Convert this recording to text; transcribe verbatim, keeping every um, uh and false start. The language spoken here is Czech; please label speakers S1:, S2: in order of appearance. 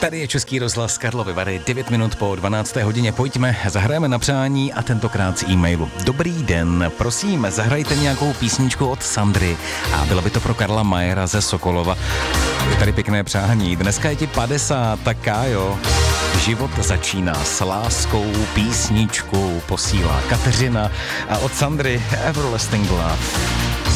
S1: Tady je Český rozhlas Karlovy Vary, devět minut po dvanácté hodině. Pojďme, zahrajeme na přání a tentokrát z e-mailu. Dobrý den, prosím, zahrajte nějakou písničku od Sandry a bylo by to pro Karla Majera ze Sokolova. Je tady pěkné přání, dneska je ti padesát, tak Kájo. Život začíná s láskou, písničkou posílá Kateřina a od Sandry Everlasting Love.